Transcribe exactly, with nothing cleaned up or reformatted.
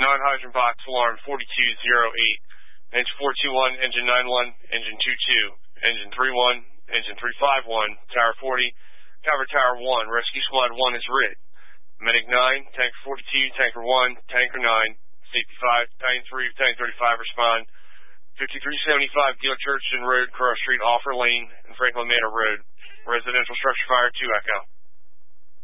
non-hydrant box alarm forty-two oh eight. Engine four two one, engine nine one, engine two two, engine three one, engine three five one, tower forty, cover tower one, rescue squad one is writ. Medic nine, tanker forty-two, tanker one, tanker nine, safety five, battalion three, battalion thirty-five respond. fifty-three seventy-five Gila Churchton Road, Cross Street, Offer Lane, and Franklin Manor Road. Residential structure fire, two Echo.